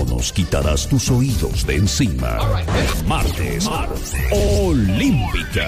no nos quitarás tus oídos de encima. Martes Olímpica.